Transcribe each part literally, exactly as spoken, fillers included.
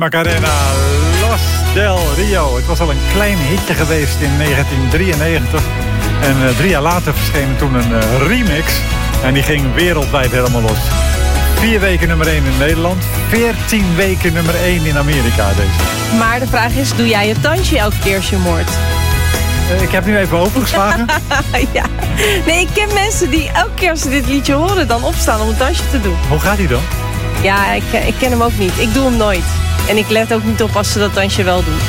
Macarena, Los del Rio. Het was al een klein hitje geweest in negentien drieënnegentig. En uh, drie jaar later verscheen toen een uh, remix. En die ging wereldwijd helemaal los. Vier weken nummer één in Nederland. Veertien weken nummer één in Amerika deze. Maar de vraag is, doe jij het dansje elke keer als je moord? Uh, ik heb nu even overgeslagen. Ja. Nee, ik ken mensen die elke keer als ze dit liedje horen dan opstaan om een dansje te doen. Hoe gaat die dan? Ja, ik, ik ken hem ook niet. Ik doe hem nooit. En ik let ook niet op als ze dat dansje wel doen.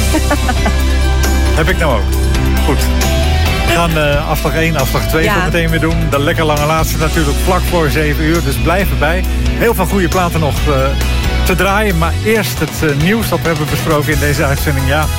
Heb ik nou ook. Goed. We gaan uh, afslag één, afslag twee ja. zo meteen weer doen. De lekker lange laatste natuurlijk vlak voor zeven uur. Dus blijf erbij. Heel veel goede platen nog uh, te draaien. Maar eerst het uh, nieuws dat we hebben besproken in deze uitzending. Ja,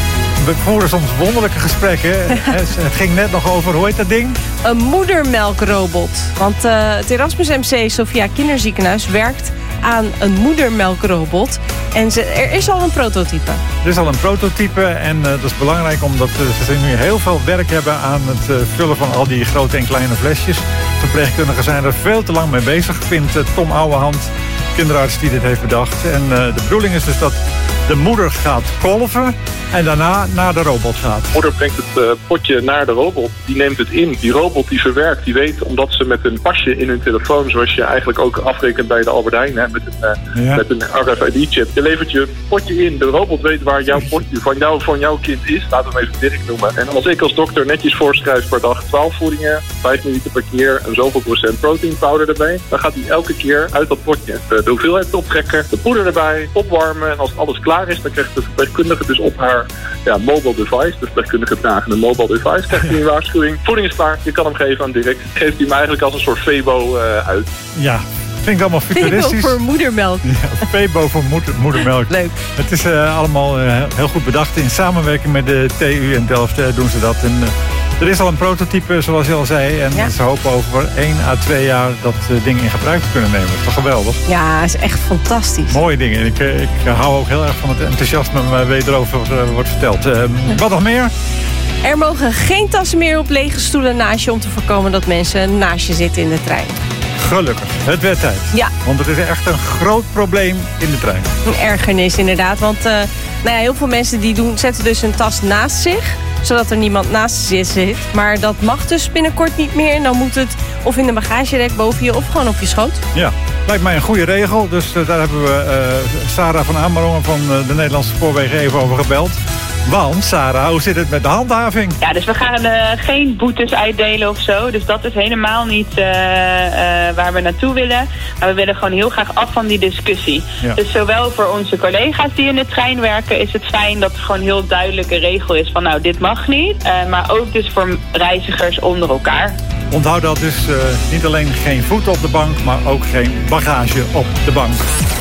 we voeren soms wonderlijke gesprekken. Het ging net nog over, hoe heet dat ding? Een moedermelkrobot. Want uh, het Erasmus M C Sophia Kinderziekenhuis werkt aan een moedermelkrobot. En ze, er is al een prototype. Er is al een prototype en uh, dat is belangrijk omdat uh, ze nu heel veel werk hebben aan het uh, vullen van al die grote en kleine flesjes. Verpleegkundigen zijn er veel te lang mee bezig, vindt uh, Tom Ouwehand, kinderarts die dit heeft bedacht. En uh, de bedoeling is dus dat de moeder gaat kolven en daarna naar de robot gaat. De moeder brengt het uh, potje naar de robot. Die neemt het in. Die robot die verwerkt, die weet, omdat ze met een pasje in hun telefoon, zoals je eigenlijk ook afrekent bij de Albert Heijn, hè, met een, uh, ja. met een R F I D-chip. Je levert je potje in. De robot weet waar jouw potje van, jou, van jouw kind is. Laten we hem even Dirk noemen. En als ik als dokter netjes voorschrijf per dag twaalf voedingen, vijf milliliter per keer en zoveel procent protein powder erbij, dan gaat hij elke keer uit dat potje de hoeveelheid optrekken, de poeder erbij, opwarmen. En als alles klaar is, dan krijgt de verpleegkundige dus op haar ja, mobile device, de verpleegkundige dragen een mobile device, krijgt hij een waarschuwing. Voeding is klaar, je kan hem geven aan Dirk. Geeft hij hem eigenlijk als een soort Febo uh, uit. Ja, vind ik allemaal futuristisch. Febo voor moedermelk. Ja, Febo voor moeder, moedermelk. Leuk. Het is uh, allemaal uh, heel goed bedacht. In samenwerking met de T U in Delft uh, doen ze dat. En, uh, er is al een prototype, zoals je al zei. En ja. ze hopen over één à twee jaar dat uh, dingen in gebruik te kunnen nemen. Dat is toch geweldig? Ja, dat is echt fantastisch. Mooie dingen. En ik, ik hou ook heel erg van het enthousiasme waar erover uh, wordt verteld. Uh, wat nog meer? Er mogen geen tassen meer op lege stoelen naast je om te voorkomen dat mensen naast je zitten in de trein. Gelukkig. Het werd tijd. Ja. Want het is echt een groot probleem in de trein. Een ergernis inderdaad. Want uh, nou ja, heel veel mensen die doen, zetten dus een tas naast zich, zodat er niemand naast ze zit. Maar dat mag dus binnenkort niet meer. En dan moet het of in de bagagerek boven je of gewoon op je schoot. Ja, lijkt mij een goede regel. Dus uh, daar hebben we uh, Sarah van Amerongen van uh, de Nederlandse Spoorwegen even over gebeld. Want, Sarah, hoe zit het met de handhaving? Ja, dus we gaan uh, geen boetes uitdelen of zo. Dus dat is helemaal niet uh, uh, waar we naartoe willen. Maar we willen gewoon heel graag af van die discussie. Ja. Dus zowel voor onze collega's die in de trein werken is het fijn dat er gewoon heel duidelijke regel is van nou, dit mag niet. Uh, maar ook dus voor reizigers onder elkaar. Onthoud dat dus uh, niet alleen geen voet op de bank, maar ook geen bagage op de bank.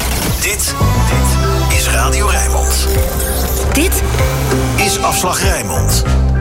Dit, dit is Radio Rijnmond. Dit is Afslag Rijnmond.